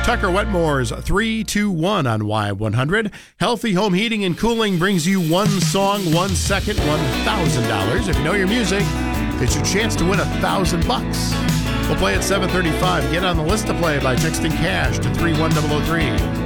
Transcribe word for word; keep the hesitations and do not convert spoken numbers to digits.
Tucker Wetmore's three two one on Y one hundred. Healthy Home Heating and Cooling brings you one song, one second, one thousand dollars. If you know your music, it's your chance to win one thousand bucks. We'll play at seven thirty-five. Get on the list to play by texting cash to three one zero zero three.